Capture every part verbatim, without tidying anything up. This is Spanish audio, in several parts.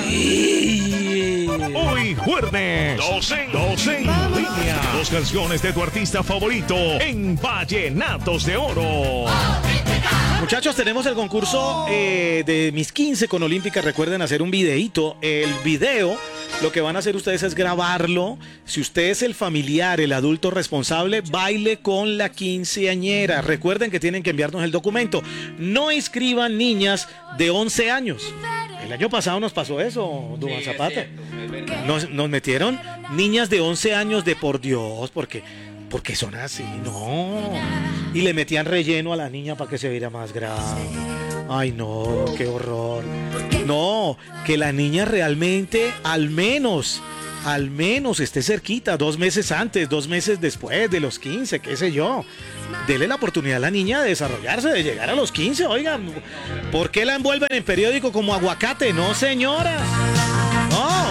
Sí. Hoy jueves, dos en, dos en línea. Dos canciones de tu artista favorito en Vallenatos de Oro. Muchachos, tenemos el concurso eh, de mis quince con Olímpica. Recuerden hacer un videíto. El video, lo que van a hacer ustedes es grabarlo. Si usted es el familiar, el adulto responsable, baile con la quinceañera. Recuerden que tienen que enviarnos el documento. No inscriban niñas de once años. El año pasado nos pasó eso, Duván Zapata. Nos, nos metieron niñas de once años de por Dios, porque, porque son así, no. Y le metían relleno a la niña para que se viera más grande. Ay, no, qué horror. No, que la niña realmente, al menos, al menos esté cerquita, dos meses antes, dos meses después de los quince, qué sé yo. Dele la oportunidad a la niña de desarrollarse, de llegar a los quince, oigan. ¿Por qué la envuelven en periódico como aguacate? No, señora. No.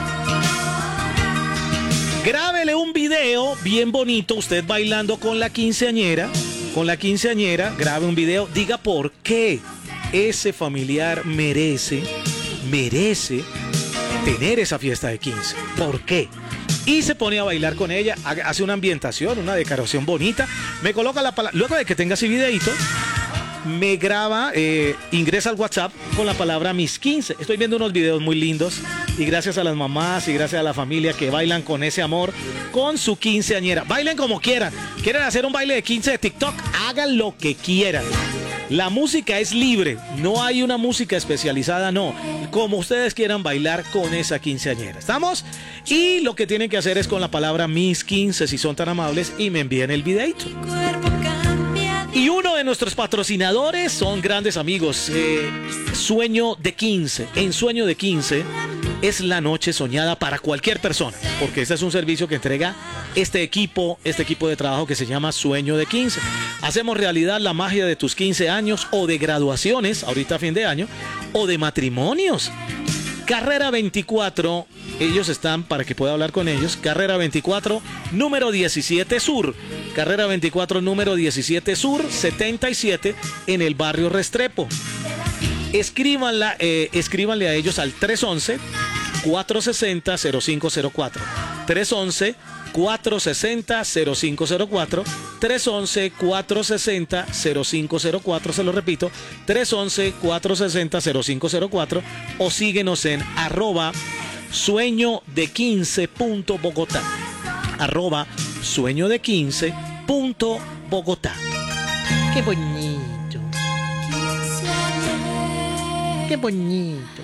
Grábele un video bien bonito, usted bailando con la quinceañera, con la quinceañera, grabe un video, diga por qué ese familiar merece, merece tener esa fiesta de quince. ¿Por qué? Y se pone a bailar con ella, hace una ambientación, una decoración bonita, me coloca la palabra, luego de que tenga ese videito, me graba, eh, ingresa al WhatsApp con la palabra mis quince. Estoy viendo unos videos muy lindos y gracias a las mamás y gracias a la familia que bailan con ese amor, con su quinceañera. Bailen como quieran. ¿Quieren hacer un baile de quince de TikTok? Hagan lo que quieran. La música es libre, no hay una música especializada, no. Como ustedes quieran bailar con esa quinceañera. ¿Estamos? Y lo que tienen que hacer es con la palabra mis quince, si son tan amables, y me envían el videito. Y uno de nuestros patrocinadores son grandes amigos. Eh, Sueño de quince. En Sueño de quince es la noche soñada para cualquier persona, porque este es un servicio que entrega este equipo, este equipo de trabajo que se llama Sueño de quince. Hacemos realidad la magia de tus quince años o de graduaciones, ahorita a fin de año, o de matrimonios. Carrera veinticuatro, ellos están para que pueda hablar con ellos. Carrera veinticuatro, número diecisiete Sur. Carrera veinticuatro, número diecisiete Sur, setenta y siete, en el barrio Restrepo. Escríbanla, eh, escríbanle a ellos al tres once, cuatro sesenta, cero cinco cero cuatro. tres once, cuatro sesenta, cero cinco cero cuatro. tres once, cuatro sesenta, cero cinco cero cuatro. Se lo repito, tres once, cuatro sesenta, cero cinco cero cuatro. O síguenos en arroba sueño de quince punto Bogotá. Arroba sueño de quince punto Bogotá. Qué bonito. Qué bonito.